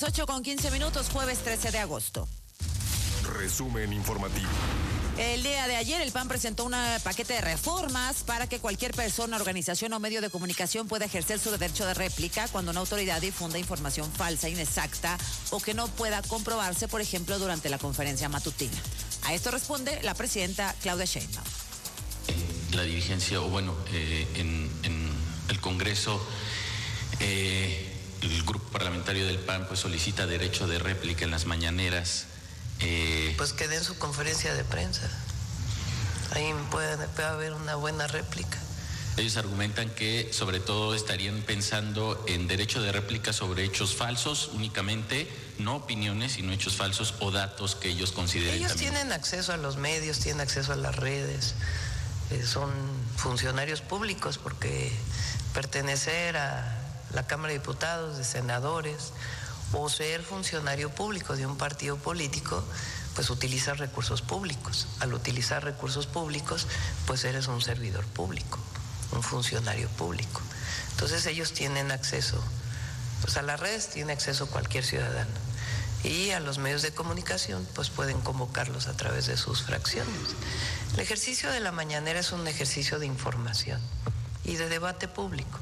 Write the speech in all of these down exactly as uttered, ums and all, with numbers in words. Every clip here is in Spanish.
ocho con quince minutos, jueves trece de agosto. Resumen informativo. El día de ayer el P A N presentó un paquete de reformas para que cualquier persona, organización o medio de comunicación pueda ejercer su derecho de réplica cuando una autoridad difunda información falsa, inexacta o que no pueda comprobarse, por ejemplo, durante la conferencia matutina. A esto responde la presidenta Claudia Sheinbaum. La dirigencia, o bueno, eh, en, en el Congreso, eh, el grupo parlamentario del P A N pues solicita derecho de réplica en las mañaneras. Eh, pues que den su conferencia de prensa. Ahí puede, puede haber una buena réplica. Ellos argumentan que sobre todo estarían pensando en derecho de réplica sobre hechos falsos únicamente, no opiniones, sino hechos falsos o datos que ellos consideren. Ellos también. Tienen acceso a los medios, tienen acceso a las redes, eh, son funcionarios públicos porque pertenecer a la Cámara de Diputados, de senadores, o ser funcionario público de un partido político, pues utiliza recursos públicos. Al utilizar recursos públicos, pues eres un servidor público, un funcionario público. Entonces ellos tienen acceso, pues a las redes tiene acceso cualquier ciudadano. Y a los medios de comunicación, pues pueden convocarlos a través de sus fracciones. El ejercicio de la mañanera es un ejercicio de información y de debate público,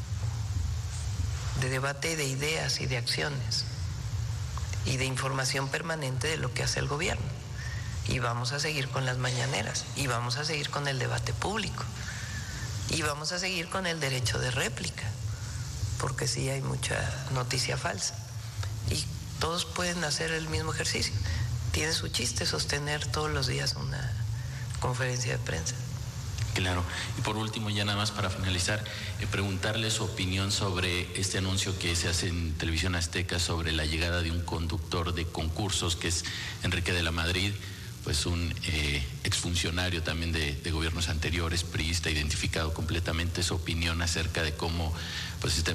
de debate de ideas y de acciones y de información permanente de lo que hace el gobierno. Y vamos a seguir con las mañaneras, y vamos a seguir con el debate público, y vamos a seguir con el derecho de réplica, porque sí hay mucha noticia falsa. Y todos pueden hacer el mismo ejercicio. Tiene su chiste sostener todos los días una conferencia de prensa. Claro. Y por último, ya nada más para finalizar, eh, preguntarle su opinión sobre este anuncio que se hace en Televisión Azteca sobre la llegada de un conductor de concursos, que es Enrique de la Madrid, pues un eh, exfuncionario también de, de gobiernos anteriores, priista, identificado completamente. Su opinión acerca de cómo pues este